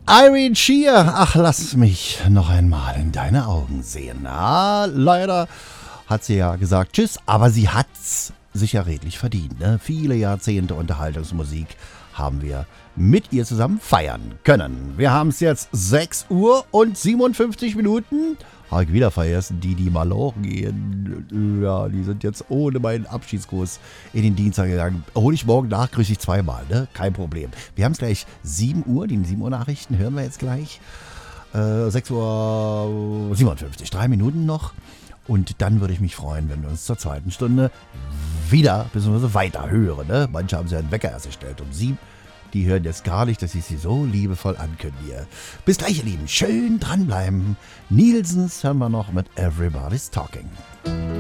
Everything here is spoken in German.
Irene Shear, ach, lass mich noch einmal in deine Augen sehen. Na, leider hat sie ja gesagt tschüss, aber sie hat's sich ja redlich verdient. Ne? Viele Jahrzehnte Unterhaltungsmusik haben wir mit ihr zusammen feiern können. Wir haben es jetzt 6 Uhr und 57 Minuten. Habe ich wieder vergessen, die malochen gehen. Ja, die sind jetzt ohne meinen Abschiedsgruß in den Dienstag gegangen. Hol ich morgen nach, grüße ich zweimal, ne? Kein Problem. Wir haben es gleich 7 Uhr, die 7 Uhr Nachrichten hören wir jetzt gleich. 6 Uhr 57, 3 Minuten noch. Und dann würde ich mich freuen, wenn wir uns zur zweiten Stunde wieder bzw. weiter hören. Ne? Manche haben sich einen Wecker erst gestellt um 7. Die hören jetzt gar nicht, dass ich sie so liebevoll ankündige. Bis gleich, ihr Lieben. Schön dranbleiben. Nielsens hören wir noch mit Everybody's Talking.